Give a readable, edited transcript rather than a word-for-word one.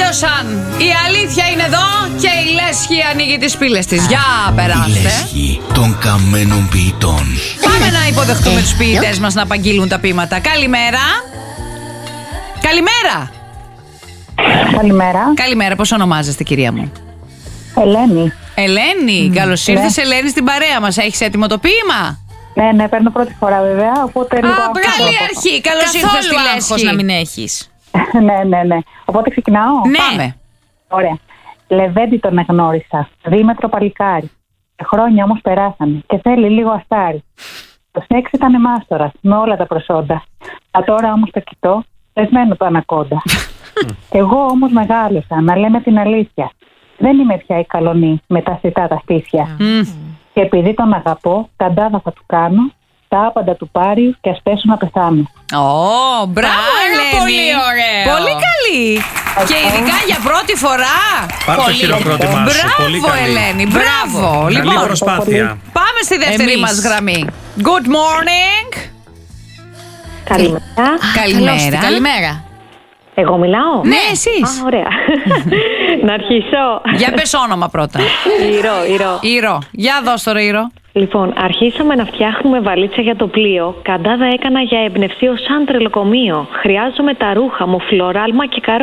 Τέλειωσαν. Η αλήθεια είναι εδώ και η Λέσχη ανοίγει τις πύλες της. Για περάστε. Η Λέσχη των καμένων ποιητών. Πάμε να υποδεχτούμε τους ποιητές μας να απαγγείλουν τα ποίηματα. Καλημέρα. Καλημέρα. Καλημέρα. Καλημέρα, πώς ονομάζεστε, κυρία μου? Ελένη. Ελένη, καλώς ήρθες, Ελένη, στην παρέα μας. Έχεις έτοιμο το ποίημα? Ναι, παίρνω πρώτη φορά βέβαια, οπότε λίγο Καλή αρχή, καλώς ήρθες στη Λέσχη. να μην έχεις. Ναι. Οπότε ξεκινάω. Ναι. Πάμε. Ωραία. Λεβέντη τον εγνώρισα, δίμετρο παλικάρι. Χρόνια όμως περάσανε και θέλει λίγο αστάρι. Το σεξ ήταν μάστορας με όλα τα προσόντα. Τώρα όμως το κοιτώ, θεσμένο το ανακόντα. Εγώ όμως μεγάλωσα, να λέμε την αλήθεια. Δεν είμαι πια η καλονή με τα σιτά τα στήθια. Και επειδή τον αγαπώ, καντάδα θα του κάνω, τα άπαντα του πάρει και ας πέσω να πεθάνω. Μπράβο, Ελένη. Πολύ ωραίο. Πολύ καλή. Και ειδικά για πρώτη φορά. Πάρ' το χειροκρότημά σου. Πολύ Μπράβο, καλή. Ελένη. Μπράβο. Καλή Λοιπόν, προσπάθεια. πάμε στη δεύτερη Εμείς. μας γραμμή. Good morning. Καλημέρα. Καλημέρα. Καλημέρα. Εγώ μιλάω. Ναι, εσείς. Ωραία. Να αρχίσω. Για πες όνομα πρώτα. Ηρώ. Ήρω. Για δώσ' το, Ήρω. Λοιπόν, αρχίσαμε να φτιάχνουμε βαλίτσα για το πλοίο. Καντάδα έκανα για εμπνευστείο σαν τρελοκομείο. Χρειάζομαι τα ρούχα μου, φλωράλμα και